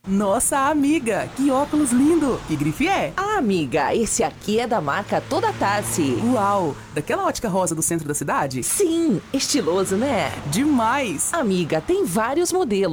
Nossa, amiga, que óculos lindo! Que grife é? Ah, amiga, esse aqui é da marca Toda Tassi. Uau! Daquela ótica rosa do centro da cidade? Sim, estiloso, né? Demais! Amiga, tem vários modelos.